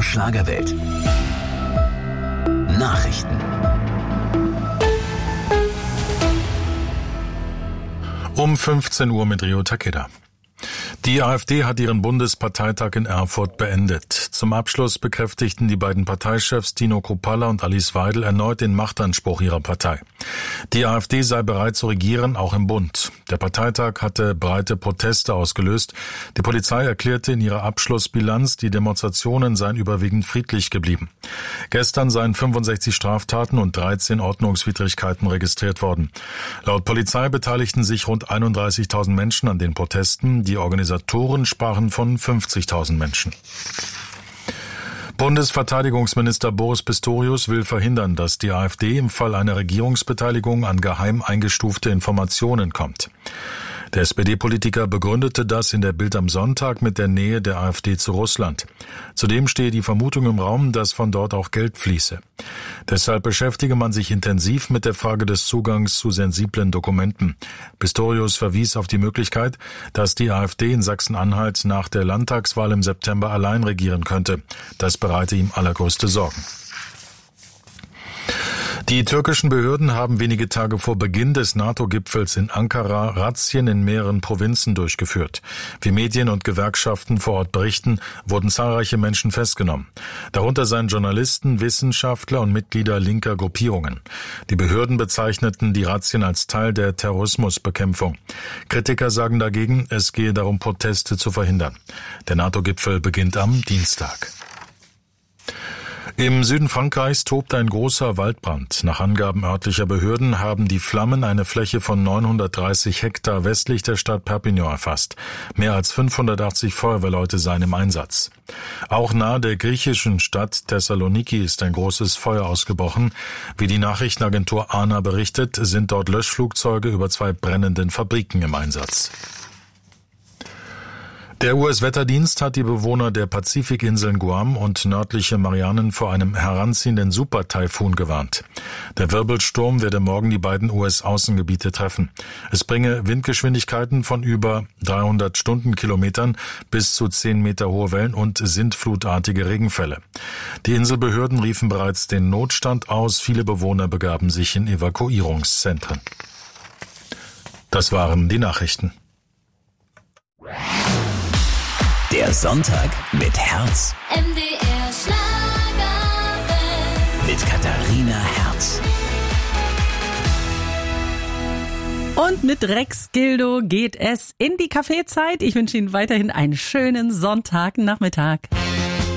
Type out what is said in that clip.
Schlagerwelt. Nachrichten. Um 15 Uhr mit Rio Takeda. Die AfD hat ihren Bundesparteitag in Erfurt beendet. Zum Abschluss bekräftigten die beiden Parteichefs Tino Kruppalla und Alice Weidel erneut den Machtanspruch ihrer Partei. Die AfD sei bereit zu regieren, auch im Bund. Der Parteitag hatte breite Proteste ausgelöst. Die Polizei erklärte in ihrer Abschlussbilanz, die Demonstrationen seien überwiegend friedlich geblieben. Gestern seien 65 Straftaten und 13 Ordnungswidrigkeiten registriert worden. Laut Polizei beteiligten sich rund 31.000 Menschen an den Protesten. Die Organisatoren sprachen von 50.000 Menschen. Bundesverteidigungsminister Boris Pistorius will verhindern, dass die AfD im Fall einer Regierungsbeteiligung an geheim eingestufte Informationen kommt. Der SPD-Politiker begründete das in der Bild am Sonntag mit der Nähe der AfD zu Russland. Zudem stehe die Vermutung im Raum, dass von dort auch Geld fließe. Deshalb beschäftige man sich intensiv mit der Frage des Zugangs zu sensiblen Dokumenten. Pistorius verwies auf die Möglichkeit, dass die AfD in Sachsen-Anhalt nach der Landtagswahl im September allein regieren könnte. Das bereite ihm allergrößte Sorgen. Die türkischen Behörden haben wenige Tage vor Beginn des NATO-Gipfels in Ankara Razzien in mehreren Provinzen durchgeführt. Wie Medien und Gewerkschaften vor Ort berichten, wurden zahlreiche Menschen festgenommen. Darunter seien Journalisten, Wissenschaftler und Mitglieder linker Gruppierungen. Die Behörden bezeichneten die Razzien als Teil der Terrorismusbekämpfung. Kritiker sagen dagegen, es gehe darum, Proteste zu verhindern. Der NATO-Gipfel beginnt am Dienstag. Im Süden Frankreichs tobt ein großer Waldbrand. Nach Angaben örtlicher Behörden haben die Flammen eine Fläche von 930 Hektar westlich der Stadt Perpignan erfasst. Mehr als 580 Feuerwehrleute seien im Einsatz. Auch nahe der griechischen Stadt Thessaloniki ist ein großes Feuer ausgebrochen. Wie die Nachrichtenagentur ANA berichtet, sind dort Löschflugzeuge über 2 brennenden Fabriken im Einsatz. Der US-Wetterdienst hat die Bewohner der Pazifikinseln Guam und nördliche Marianen vor einem heranziehenden Supertaifun gewarnt. Der Wirbelsturm werde morgen die beiden US-Außengebiete treffen. Es bringe Windgeschwindigkeiten von über 300 Stundenkilometern bis zu 10 Meter hohe Wellen und sintflutartige Regenfälle. Die Inselbehörden riefen bereits den Notstand aus. Viele Bewohner begaben sich in Evakuierungszentren. Das waren die Nachrichten. Der Sonntag mit Herz. MDR Schlagerwelt. Mit Katharina Herz. Und mit Rex Gildo geht es in die Kaffeezeit. Ich wünsche Ihnen weiterhin einen schönen Sonntagnachmittag.